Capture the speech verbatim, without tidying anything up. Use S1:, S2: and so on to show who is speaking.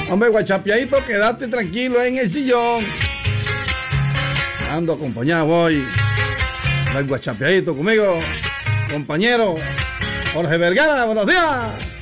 S1: Hombre, guachapeadito, quédate tranquilo en el sillón. Ando acompañado hoy. El guachapeadito conmigo, compañero Jorge Vergara, buenos días.